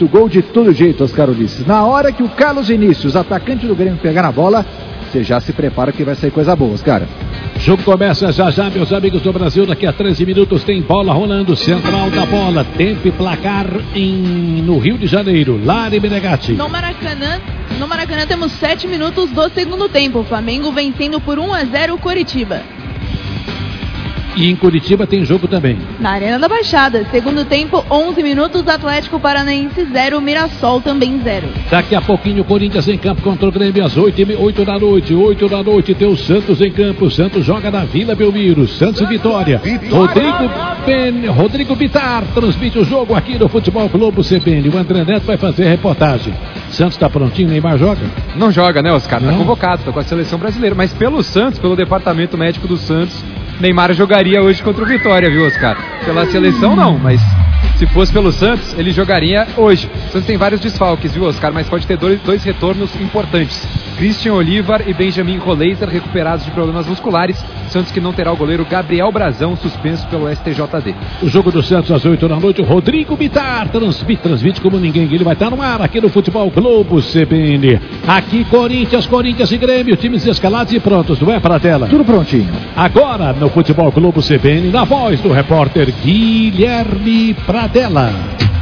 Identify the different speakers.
Speaker 1: muito gol de todo jeito, Oscar Ulisses. Na hora que o Carlos Vinícius, atacante do Grêmio, pegar na bola, você já se prepara que vai sair coisa boa, Oscar.
Speaker 2: O jogo começa já, meus amigos do Brasil. Daqui a 13 minutos tem bola rolando. Central da bola. Tempo e placar no Rio de Janeiro. Lari Menegatti.
Speaker 3: No Maracanã temos 7 minutos do segundo tempo. O Flamengo vencendo por 1-0 o Coritiba.
Speaker 2: E em Curitiba tem jogo também.
Speaker 3: Na Arena da Baixada, segundo tempo, 11 minutos, Atlético Paranaense 0, Mirassol também 0.
Speaker 2: Daqui a pouquinho o Corinthians em campo contra o Grêmio às 8 da noite tem o Santos em campo. O Santos joga na Vila Belmiro. Santos e Vitória. Rodrigo Bitar transmite o jogo aqui no Futebol Globo CBN. O André Neto vai fazer a reportagem. Santos tá prontinho, Neymar joga?
Speaker 4: Não joga, né, Oscar?
Speaker 2: Não.
Speaker 4: Tá convocado, tá com a seleção brasileira. Mas pelo Santos, pelo departamento médico do Santos, Neymar jogaria hoje contra o Vitória, viu, Oscar? Pela seleção não, mas se fosse pelo Santos, ele jogaria hoje. O Santos tem vários desfalques, viu, Oscar? Mas pode ter dois retornos importantes. Christian Olivar e Benjamin Roleiser recuperados de problemas musculares. Santos que não terá o goleiro Gabriel Brazão, suspenso pelo STJD.
Speaker 2: O jogo do Santos às 8 da noite, o Rodrigo Bitar transmite como ninguém. Ele vai estar no ar aqui no Futebol Globo CBN. Aqui Corinthians e Grêmio, times escalados e prontos, não é, para a tela?
Speaker 1: Tudo prontinho.
Speaker 2: Agora no Futebol Globo CBN, na voz do repórter Guilherme Pradella.